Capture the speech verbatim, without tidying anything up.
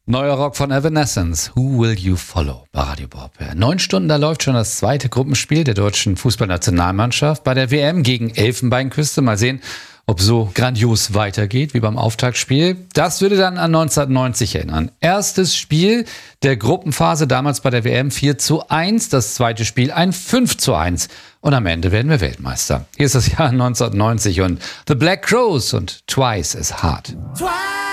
Neuer Rock von Evanescence, Who Will You Follow bei Radio Bob. Neun Stunden, da läuft schon das zweite Gruppenspiel der deutschen Fußballnationalmannschaft bei der W M gegen Elfenbeinküste. Mal sehen, ob so grandios weitergeht wie beim Auftaktspiel. Das würde dann an neunzehnhundertneunzig erinnern. Erstes Spiel der Gruppenphase, damals bei der W M vier zu eins. Das zweite Spiel ein fünf zu eins. Und am Ende werden wir Weltmeister. Hier ist das Jahr neunzehnhundertneunzig und The Black Crowes und Twice as Hard.